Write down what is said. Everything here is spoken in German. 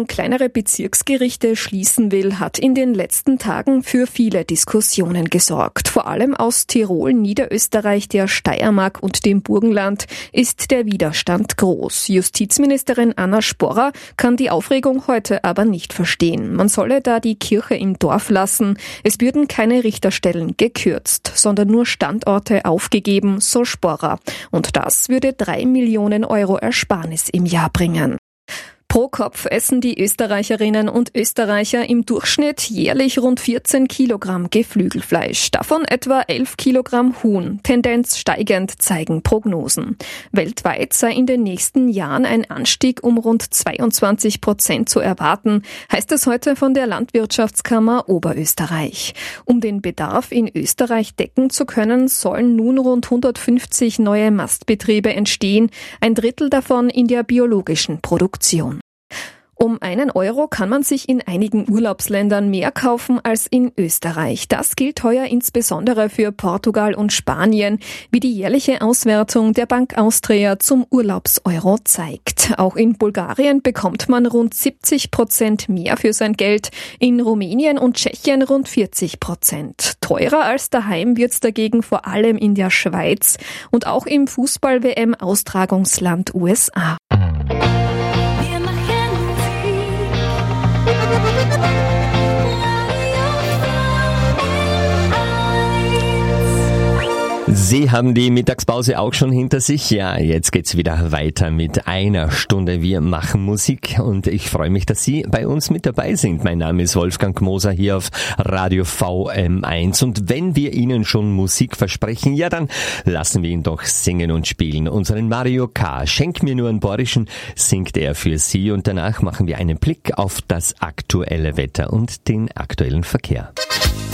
Regierung kleinere Bezirksgerichte schließen will, hat in den letzten Tagen für viele Diskussionen gesorgt. Vor allem aus Tirol, Niederösterreich, der Steiermark und dem Burgenland ist der Widerstand groß. Justizministerin Anna Sporrer kann die Aufregung heute aber nicht verstehen. Man solle da die Kirche im Dorf lassen. Es würden keine Richterstellen gekürzt, sondern nur Standorte aufgegeben, so Sporrer. Und das würde 3 Millionen Euro Ersparnis im Jahr bringen. Pro Kopf essen die Österreicherinnen und Österreicher im Durchschnitt jährlich rund 14 Kilogramm Geflügelfleisch. Davon etwa 11 Kilogramm Huhn. Tendenz steigend, zeigen Prognosen. Weltweit sei in den nächsten Jahren ein Anstieg um rund 22% zu erwarten, heißt es heute von der Landwirtschaftskammer Oberösterreich. Um den Bedarf in Österreich decken zu können, sollen nun rund 150 neue Mastbetriebe entstehen, ein Drittel davon in der biologischen Produktion. Um 1 Euro kann man sich in einigen Urlaubsländern mehr kaufen als in Österreich. Das gilt heuer insbesondere für Portugal und Spanien, wie die jährliche Auswertung der Bank Austria zum Urlaubseuro zeigt. Auch in Bulgarien bekommt man rund 70% mehr für sein Geld, in Rumänien und Tschechien rund 40%. Teurer als daheim wird's dagegen vor allem in der Schweiz und auch im Fußball-WM-Austragungsland USA. Sie haben die Mittagspause auch schon hinter sich. Ja, jetzt geht's wieder weiter mit 1 Stunde. Wir machen Musik und ich freue mich, dass Sie bei uns mit dabei sind. Mein Name ist Wolfgang Moser hier auf Radio VM1 und wenn wir Ihnen schon Musik versprechen, ja dann lassen wir ihn doch singen und spielen. Unseren Mario K. Schenk mir nur einen Borischen, singt er für Sie und danach machen wir einen Blick auf das aktuelle Wetter und den aktuellen Verkehr.